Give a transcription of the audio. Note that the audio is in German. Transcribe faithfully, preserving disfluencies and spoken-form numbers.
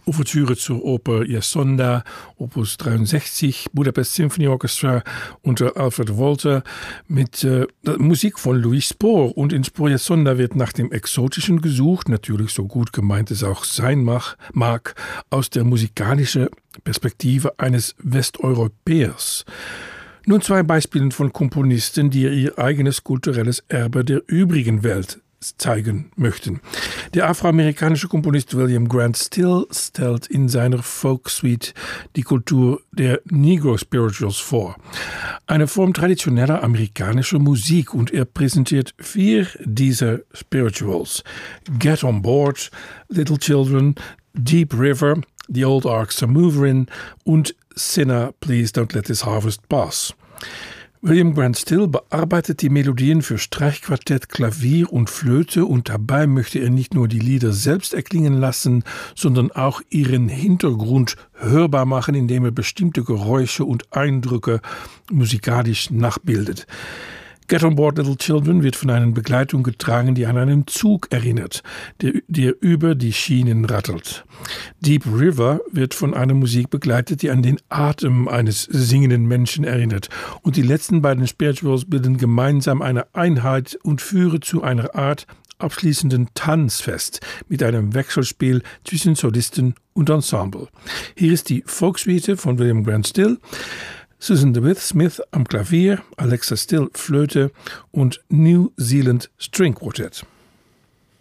Ouvertüre zur Oper Yasonda, Opus dreiundsechzig, Budapest Symphony Orchestra unter Alfred Wolter mit äh, Musik von Louis Spohr. Und in Spohr Yasonda wird nach dem Exotischen gesucht, natürlich so gut gemeint es auch sein mag, aus der musikalischen Perspektive eines Westeuropäers. Nun zwei Beispiele von Komponisten, die ihr eigenes kulturelles Erbe der übrigen Welt zeigen möchten. Der afroamerikanische Komponist William Grant Still stellt in seiner Folk-Suite die Kultur der Negro Spirituals vor. Eine Form traditioneller amerikanischer Musik, und er präsentiert vier dieser Spirituals: Get on Board, Little Children, Deep River, The Old Arcs Are Moving und Sinner, Please Don't Let This Harvest Pass. William Grant Still bearbeitet die Melodien für Streichquartett, Klavier und Flöte, und dabei möchte er nicht nur die Lieder selbst erklingen lassen, sondern auch ihren Hintergrund hörbar machen, indem er bestimmte Geräusche und Eindrücke musikalisch nachbildet. Get on Board, Little Children wird von einer Begleitung getragen, die an einen Zug erinnert, der, der über die Schienen rattelt. Deep River wird von einer Musik begleitet, die an den Atem eines singenden Menschen erinnert. Und die letzten beiden Spirituals bilden gemeinsam eine Einheit und führen zu einer Art abschließenden Tanzfest mit einem Wechselspiel zwischen Solisten und Ensemble. Hier ist die Folksuite von William Grant Still. Susan DeWitt Smith am Klavier, Alexa Still Flöte und New Zealand String Quartet.